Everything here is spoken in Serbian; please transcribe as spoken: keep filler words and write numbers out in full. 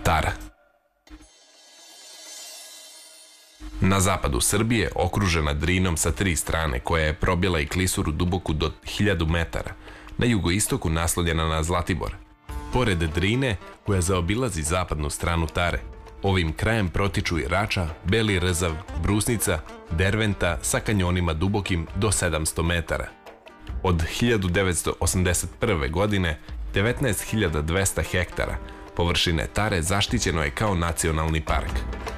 Tara. Na zapadu Srbije, okružena Drinom sa tri strane, koja je probila i klisuru duboku do hiljadu metara, na jugoistoku naslonjena na Zlatibor. Pored Drine, koja zaobilazi zapadnu stranu Tare, ovim krajem protiču i Rača, Beli Rzav, Brusnica, Derventa sa kanjonima dubokim do sedamsto metara. Od hiljadu devetsto osamdeset prve. godine devetnaest hiljada dvesta hektara površine Tare zaštićeno je kao nacionalni park.